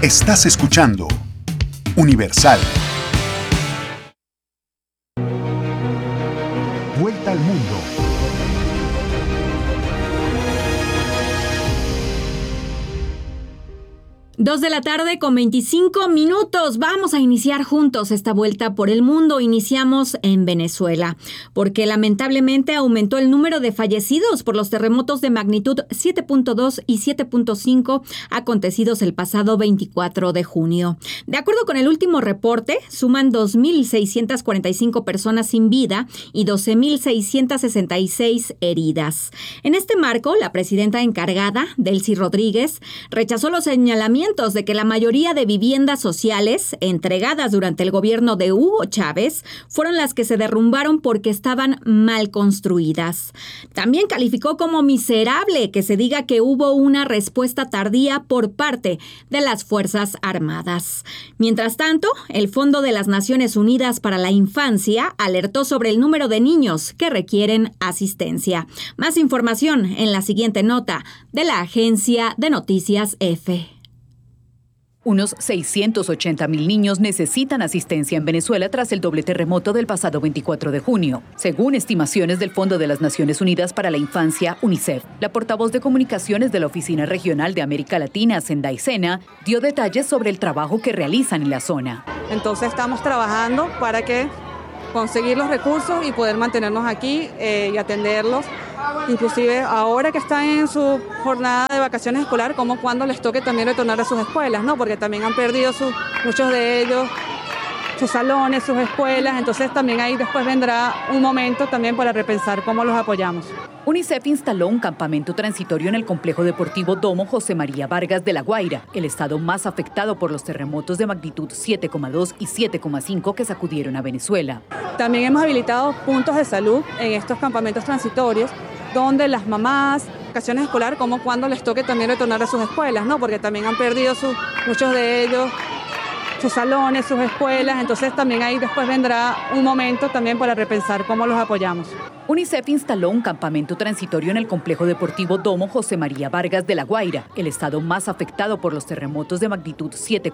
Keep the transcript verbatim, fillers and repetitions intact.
Estás escuchando Universal. Vuelta al mundo. Dos de la tarde con veinticinco minutos. Vamos a iniciar juntos esta vuelta por el mundo. Iniciamos en Venezuela, porque lamentablemente aumentó el número de fallecidos por los terremotos de magnitud siete punto dos y siete punto cinco acontecidos el pasado veinticuatro de junio. De acuerdo con el último reporte, suman dos mil seiscientas cuarenta y cinco personas sin vida y doce mil seiscientas sesenta y seis heridas. En este marco, la presidenta encargada, Delcy Rodríguez, rechazó los señalamientos de que la mayoría de viviendas sociales entregadas durante el gobierno de Hugo Chávez fueron las que se derrumbaron porque estaban mal construidas. También calificó como miserable que se diga que hubo una respuesta tardía por parte de las Fuerzas Armadas. Mientras tanto, el Fondo de las Naciones Unidas para la Infancia alertó sobre el número de niños que requieren asistencia. Más información en la siguiente nota de la Agencia de Noticias EFE. Unos seiscientos ochenta mil niños necesitan asistencia en Venezuela tras el doble terremoto del pasado veinticuatro de junio, según estimaciones del Fondo de las Naciones Unidas para la Infancia, UNICEF. La portavoz de comunicaciones de la Oficina Regional de América Latina, Zendai Sena, dio detalles sobre el trabajo que realizan en la zona. Entonces estamos trabajando para que conseguir los recursos y poder mantenernos aquí eh, y atenderlos. Inclusive ahora que están en su jornada de vacaciones escolar, como cuando les toque también retornar a sus escuelas, ¿no? Porque también han perdido su, muchos de ellos sus salones, sus escuelas, entonces también ahí después vendrá un momento también para repensar cómo los apoyamos. UNICEF instaló un campamento transitorio en el complejo deportivo Domo José María Vargas de La Guaira, el estado más afectado por los terremotos de magnitud siete coma dos y siete coma cinco que sacudieron a Venezuela. También hemos habilitado puntos de salud en estos campamentos transitorios, donde las mamás, vacaciones escolar, como cuando les toque también retornar a sus escuelas, ¿no? Porque también han perdido su, muchos de ellos sus salones, sus escuelas, entonces también ahí después vendrá un momento también para repensar cómo los apoyamos. UNICEF instaló un campamento transitorio en el complejo deportivo Domo José María Vargas de La Guaira, el estado más afectado por los terremotos de magnitud siete